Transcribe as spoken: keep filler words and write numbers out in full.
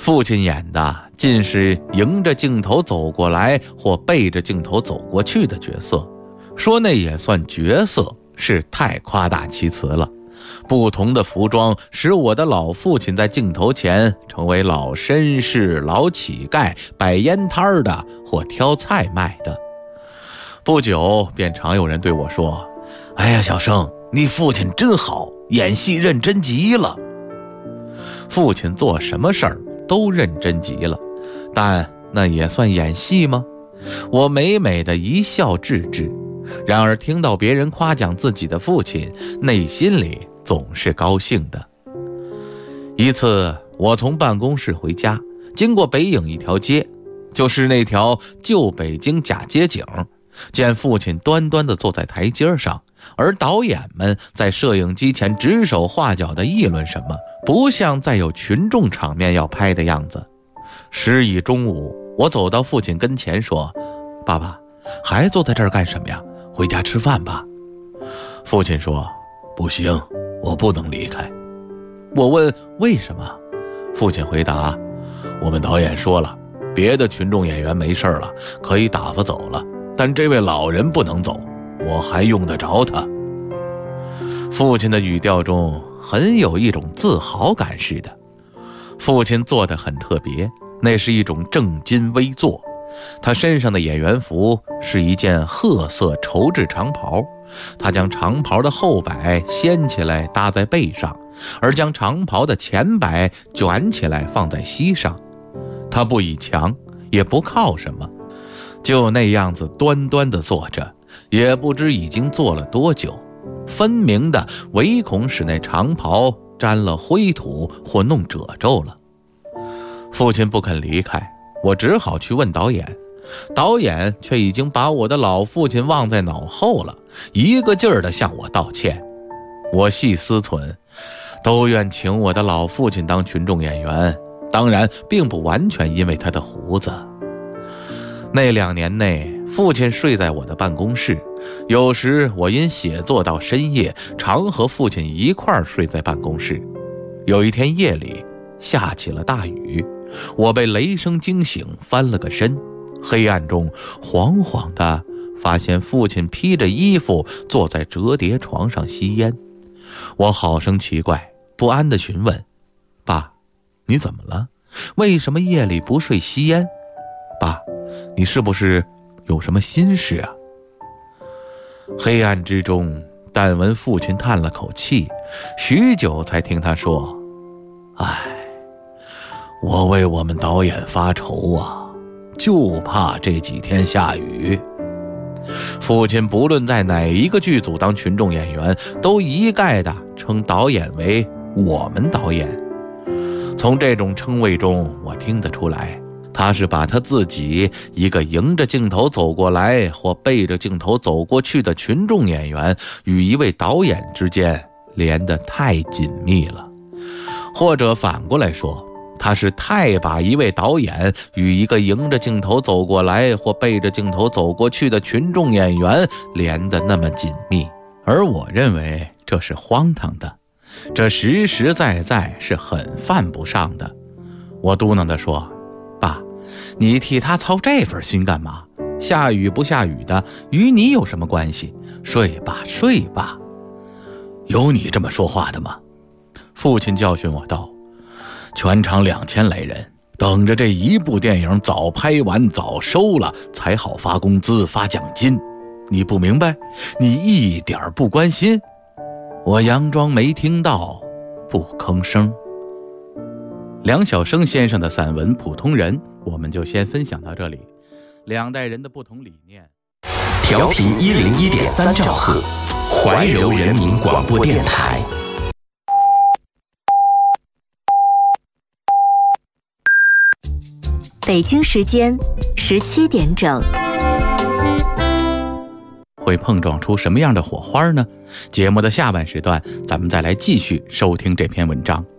父亲演的尽是迎着镜头走过来或背着镜头走过去的角色，说那也算角色是太夸大其词了。不同的服装使我的老父亲在镜头前成为老绅士、老乞丐、摆烟摊的或挑菜卖的。不久便常有人对我说：哎呀，小生，你父亲真好，演戏认真极了。父亲做什么事儿都认真极了，但那也算演戏吗？我美美的一笑置之。然而听到别人夸奖自己的父亲，内心里总是高兴的。一次我从办公室回家，经过北影一条街，就是那条旧北京假街景，见父亲端端地坐在台阶上，而导演们在摄影机前指手画脚地议论什么，不像再有群众场面要拍的样子。时已中午，我走到父亲跟前说：爸爸，还坐在这儿干什么呀？回家吃饭吧。父亲说：不行，我不能离开。我问为什么？父亲回答：我们导演说了，别的群众演员没事了，可以打发走了，但这位老人不能走，我还用得着他。父亲的语调中很有一种自豪感似的。父亲做得很特别，那是一种正襟危坐。他身上的演员服是一件褐色绸质长袍，他将长袍的后摆掀起来搭在背上，而将长袍的前摆卷起来放在膝上。他不倚墙，也不靠什么，就那样子端端地坐着，也不知已经坐了多久，分明的唯恐使那长袍沾了灰土或弄褶皱了。父亲不肯离开，我只好去问导演，导演却已经把我的老父亲忘在脑后了，一个劲儿地向我道歉。我细思忖，都愿请我的老父亲当群众演员，当然并不完全因为他的胡子。那两年内，父亲睡在我的办公室，有时我因写作到深夜，常和父亲一块儿睡在办公室。有一天夜里下起了大雨，我被雷声惊醒，翻了个身，黑暗中惶惶地发现父亲披着衣服坐在折叠床上吸烟。我好生奇怪，不安地询问：爸，你怎么了？为什么夜里不睡吸烟？爸，你是不是有什么心事啊？黑暗之中，但闻父亲叹了口气，许久才听他说：唉，我为我们导演发愁啊，就怕这几天下雨。父亲不论在哪一个剧组当群众演员，都一概的称导演为我们导演。从这种称谓中，我听得出来，他是把他自己一个迎着镜头走过来或背着镜头走过去的群众演员与一位导演之间连得太紧密了，或者反过来说，他是太把一位导演与一个迎着镜头走过来或背着镜头走过去的群众演员连得那么紧密。而我认为这是荒唐的，这实实在在是很犯不上的。我嘟囔地说：爸，你替他操这份心干嘛？下雨不下雨的，与你有什么关系？睡吧睡吧。有你这么说话的吗？父亲教训我道：全场两千来人，等着这一部电影早拍完早收了，才好发工资发奖金。你不明白？你一点不关心？我佯装没听到，不吭声。梁晓声先生的散文《普通人》，我们就先分享到这里。两代人的不同理念。 调频一零一点三兆赫，怀柔人民广播电台。 北京时间十七点整。 会碰撞出什么样的火花呢？节目的下半时段，咱们再来继续收听这篇文章。